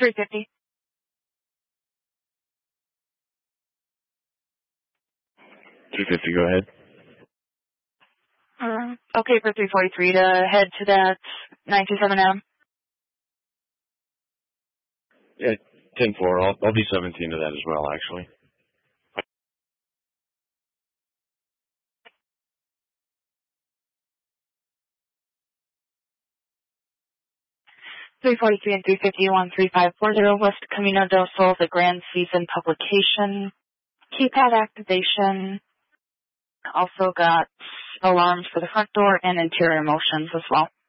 350. 350, go ahead. Okay for 343 to head to that 927 Adam. Yeah, 10-4. I'll be 17 to that as well, actually. .343 and 351 3540 West Camino del Sol, the Grand Season publication. Keypad activation. Also got alarms for the front door and interior motions as well.